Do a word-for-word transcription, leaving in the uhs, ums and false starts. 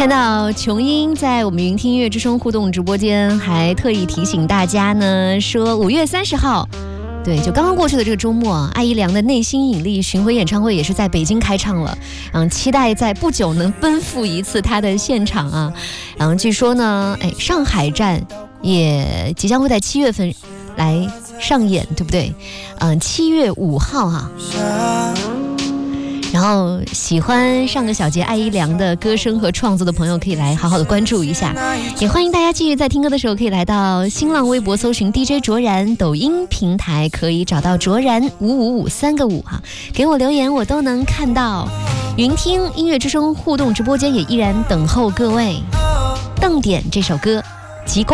看到琼英在我们云听音乐之声互动直播间，还特意提醒大家呢，说五月三十号，对，就刚刚过去的这个周末，艾怡良的内心引力巡回演唱会也是在北京开唱了，嗯，期待在不久能奔赴一次他的现场啊。然后据说呢，哎，上海站也即将会在七月份来上演，对不对？嗯，七月五号哈、啊。然后喜欢上个小节艾怡良的歌声和创作的朋友，可以来好好的关注一下。也欢迎大家继续在听歌的时候，可以来到新浪微博搜寻 D J 卓然，抖音平台可以找到卓然五五五三个五哈，给我留言我都能看到。云听音乐之声互动直播间也依然等候各位。瞪点这首歌，极光。